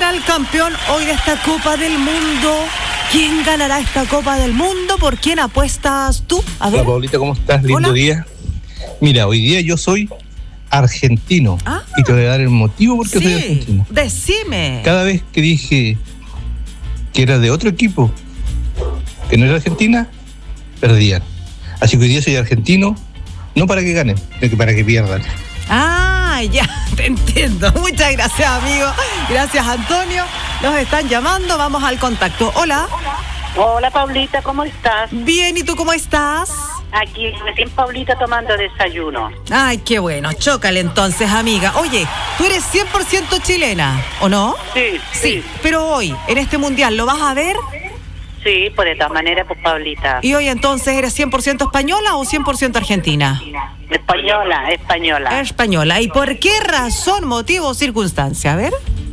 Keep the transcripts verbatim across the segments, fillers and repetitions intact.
será el campeón hoy de esta Copa del Mundo? ¿Quién ganará esta Copa del Mundo? ¿Por quién apuestas tú? A ver. Hola, Paulita, ¿cómo estás? Lindo Hola. día. Mira, hoy día yo soy argentino. Ah. Y te voy a dar el motivo por qué soy Sí, argentino. decime. Cada vez que dije que era de otro equipo, que no era Argentina, perdían. Así que hoy día soy argentino, no para que ganen, sino que para que pierdan. Ah, ya, te entiendo. Muchas gracias, amigo. Gracias, Antonio. Nos están llamando, vamos al contacto. Hola. Hola, Paulita, ¿cómo estás? Bien, ¿y tú cómo estás? Aquí recién Paulita tomando desayuno. Ay, qué bueno. Chócale entonces, amiga. Oye, tú eres cien por ciento chilena, ¿o no? Sí, Sí, pero hoy, en este mundial, ¿lo vas a ver? Sí, pues de todas maneras, pues Paulita. ¿Y hoy entonces eres cien por ciento española o cien por ciento argentina? Española, española. Española. ¿Y por qué razón, motivo o circunstancia? A ver.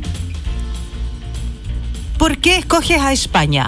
¿Por qué escoges a España?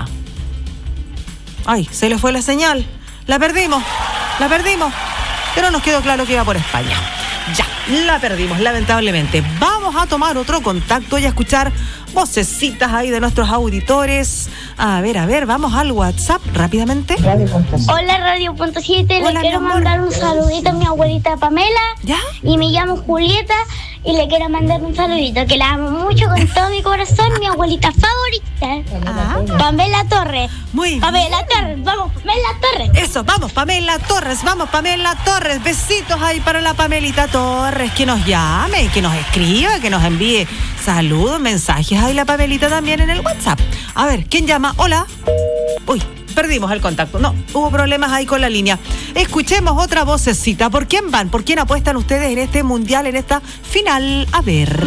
Ay, se le fue la señal. La perdimos, la perdimos. Pero nos quedó claro que iba por España. Ya, la perdimos, lamentablemente. Vamos a tomar otro contacto y a escuchar vocecitas ahí de nuestros auditores. A ver, a ver, vamos al WhatsApp rápidamente. Hola, Radio Punto siete, Hola, le quiero mi amor. mandar un saludito a mi abuelita Pamela. ¿Ya? Y me llamo Julieta y le quiero mandar un saludito, que la amo mucho con todo mi corazón, mi abuelita favorita. Ah, Pamela Torres. muy bien. Pamela Torres, vamos, Pamela Torres. Eso, vamos, Pamela Torres, vamos, Pamela Torres. Besitos ahí para la Pamelita Torres, que nos llame, que nos escriba, que nos envíe saludos, mensajes. Ahí la Pamelita también en el WhatsApp. A ver, ¿quién llama? Hola. Uy, perdimos el contacto. No, hubo problemas ahí con la línea. Escuchemos otra vocecita. ¿Por quién van? ¿Por quién apuestan ustedes en este mundial, en esta final? A ver.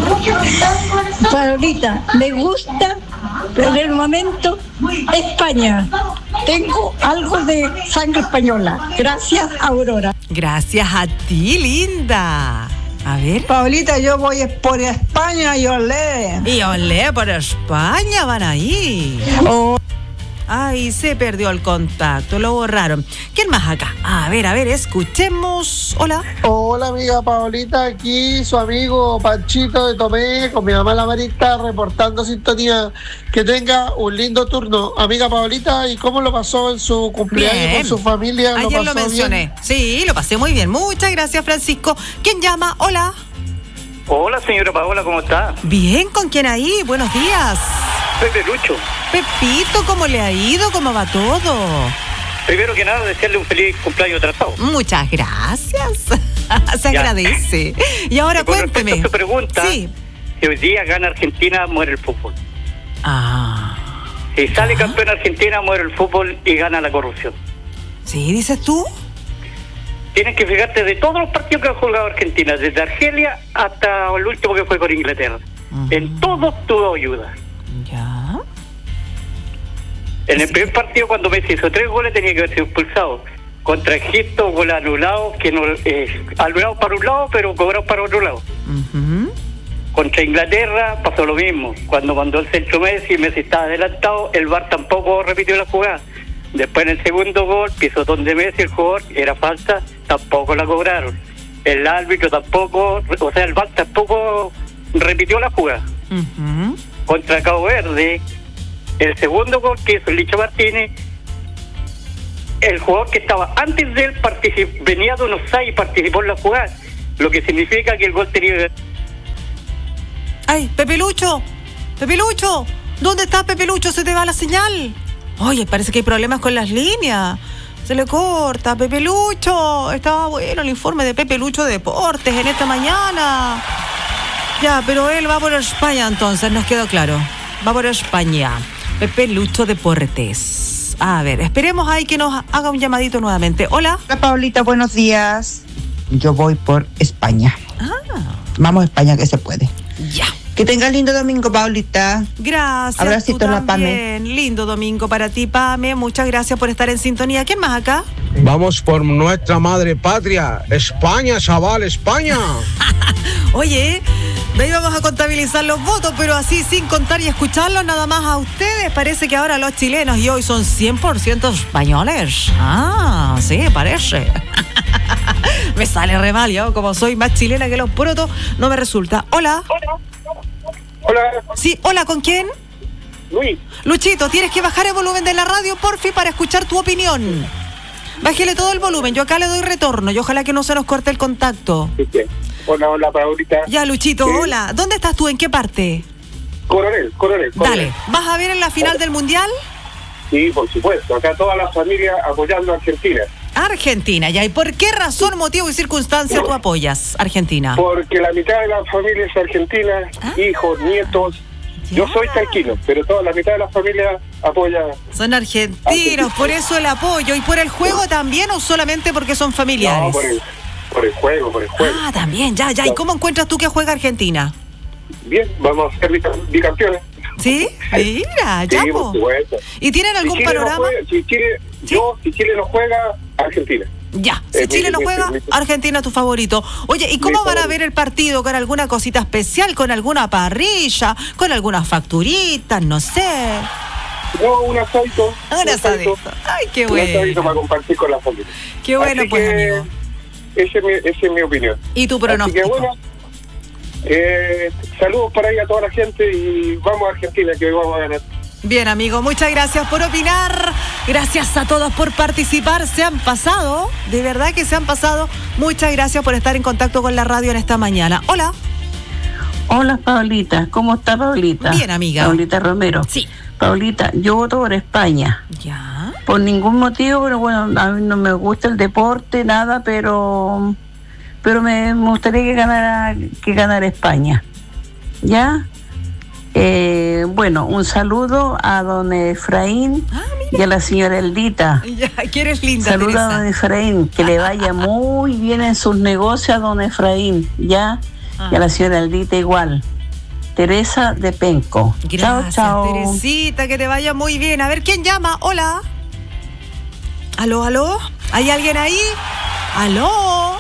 Paulita, me gusta por el momento España. Tengo algo de sangre española. Gracias, Aurora. Gracias a ti, linda. A ver. Paulita, yo voy por España y olé. Y olé, por España van ahí. Oh. Ay, se perdió el contacto, lo borraron. ¿Quién más acá? A ver, a ver, escuchemos. Hola. Hola amiga Paulita, aquí su amigo Panchito de Tomé con mi mamá la Marita reportando sintonía. Que tenga un lindo turno. Amiga Paulita, ¿y cómo lo pasó en su cumpleaños Bien. con su familia? ¿Lo Ayer lo pasó mencioné. bien? Sí, lo pasé muy bien. Muchas gracias, Francisco. ¿Quién llama? Hola. Hola, señora Paola, ¿cómo está? Bien, ¿con quién ahí? Buenos días. Pepe Lucho. Pepito, ¿cómo le ha ido? ¿Cómo va todo? Primero que nada, desearle un feliz cumpleaños atrasado. Muchas gracias. Se Ya. agradece. Y ahora Y con cuénteme. respecto a su pregunta, Sí. si hoy día gana Argentina, muere el fútbol. Ah. Si sale Ya. campeón Argentina, muere el fútbol y gana la corrupción. ¿Sí, dices tú? Tienes que fijarte de todos los partidos que ha jugado Argentina, desde Argelia hasta el último que fue con Inglaterra. Ujú. En todos tuvo ayuda. Ya. En el Sí. primer partido, cuando Messi hizo tres goles, tenía que haber sido expulsado. Contra Egipto, gol anulado, que no, eh, anulado para un lado, pero cobrado para otro lado. Ujú. Contra Inglaterra pasó lo mismo. Cuando mandó el centro Messi, Messi estaba adelantado, el V A R tampoco repitió la jugada. Después en el segundo gol, pisotón de Messi, el jugador, era falta, tampoco la cobraron. El árbitro tampoco, o sea, el V A R tampoco repitió la jugada. Ujú. Contra Cabo Verde, el segundo gol que hizo el Licho Martínez, el jugador que estaba antes de él particip- venía de unos seis y participó en la jugada, lo que significa que el gol tenía que... ¡Ay, Pepe Lucho! ¡Pepe Lucho! ¿Dónde está Pepe Lucho? Se te va la señal. Oye, parece que hay problemas con las líneas. Se le corta. Pepe Lucho. Estaba bueno el informe de Pepe Lucho de Deportes en esta mañana. Ya, pero él va por España entonces, nos quedó claro. Va por España. Pepe Lucho Deportes. A ver, esperemos ahí que nos haga un llamadito nuevamente. Hola. Hola Paulita, buenos días. Yo voy por España. Ah, Vamos a España que se puede. ya. Que tengas lindo domingo, Paulita. Gracias. Abracito tú en la también. Lindo domingo para ti, Pame. Muchas gracias por estar en sintonía. ¿Quién más acá? Vamos por nuestra madre patria, España, chaval, España. Oye, de ahí vamos a contabilizar los votos, pero así sin contar y escucharlos nada más a ustedes. Parece que ahora los chilenos y hoy son cien por ciento españoles. Ah, sí, parece. Me sale re mal, yo como soy más chilena que los porotos, no me resulta. Hola. Hola. Sí, hola, ¿con quién? Luis. Luchito, tienes que bajar el volumen de la radio, porfi, para escuchar tu opinión. Bájele todo el volumen, yo acá le doy retorno y ojalá que no se nos corte el contacto. Sí, sí. Hola, hola, Paulita. Ya, Luchito, ¿Sí? hola. ¿Dónde estás tú? ¿En qué parte? Coronel, Coronel, Coronel. Dale, ¿vas a ver en la final del Mundial? Sí, por supuesto. Acá toda la familia apoyando a Argentina. Argentina, ya. ¿Y por qué razón, motivo y circunstancia tú apoyas Argentina? Porque la mitad de la familia es argentina, ¿Ah? hijos, nietos. Ya. Yo soy tranquilo, pero toda la mitad de la familia apoya. Son argentinos, por eso el apoyo. ¿Y por el juego también o solamente porque son familiares? No, por el, por el juego, por el juego. Ah, también, ya, ya. ¿Y cómo encuentras tú que juega Argentina? Bien, vamos a ser bicampeones. ¿Sí? Mira, ya, Sí, po. por supuesto. ¿Y tienen algún si Chile panorama? No juega, si, Chile, ¿Sí? yo, si Chile no juega, Argentina. Ya, si Eh, Chile mi- no mi- juega, mi- Argentina tu favorito. Oye, ¿y cómo mi van a favorito. ver el partido? ¿Con alguna cosita especial? ¿Con alguna parrilla? ¿Con algunas facturitas? No sé. No, un asadito. Un asadito. Ay, qué Un asadito bueno. para compartir con la familia. Qué bueno, Así pues, que, amigo. Esa es, mi, esa es mi opinión. ¿Y tu Así que pronóstico? bueno, eh, saludos para ahí a toda la gente y vamos a Argentina, que hoy vamos a ganar. Bien, amigo, muchas gracias por opinar. Gracias a todos por participar. Se han pasado, de verdad que se han pasado. Muchas gracias por estar en contacto con la radio en esta mañana. Hola. Hola, Paulita. ¿Cómo está, Paulita? Bien, amiga. Paulita Romero. Sí. Paulita, yo voto por España. Ya. Por ningún motivo, pero bueno, a mí no me gusta el deporte, nada, pero pero me, me gustaría que ganara, que ganara España. ¿Ya? Eh, bueno, un saludo a don Efraín Ah, y a la señora Eldita. Ya, que eres linda, Saludos a don Teresa. Efraín, que le vaya muy bien en sus negocios a don Efraín, ¿ya? Ah. Y a la señora Eldita igual. Teresa de Penco. Gracias, chao, chao. Teresita, que te vaya muy bien. A ver, ¿quién llama? Hola. ¿Aló, aló? ¿Hay alguien ahí? ¿Aló?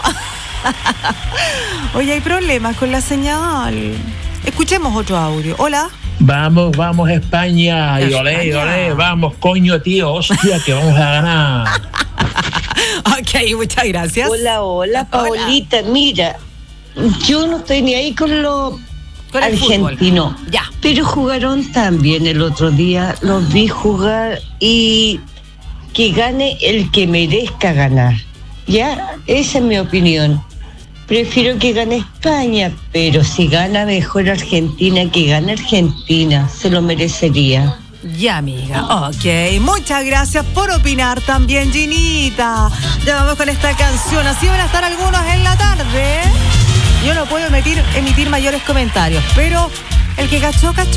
Oye, hay problemas con la señal. Escuchemos otro audio. Hola. Vamos, vamos España, y olé, y España. olé, vamos, coño, tío, hostia, que vamos a ganar. Ok, muchas gracias. Hola, hola, Paulita. Mira, yo no estoy ni ahí con los Con el argentinos. fútbol. Ya. Pero jugaron tan bien el otro día. Los vi jugar y que gane el que merezca ganar. Ya, esa es mi opinión. Prefiero que gane España, pero si gana mejor Argentina, que gane Argentina. Se lo merecería. Ya, amiga. Ok, muchas gracias por opinar también, Ginita. Ya vamos con esta canción. Así van a estar algunos en la tarde. Yo no puedo emitir, emitir mayores comentarios, pero el que cachó, cachó.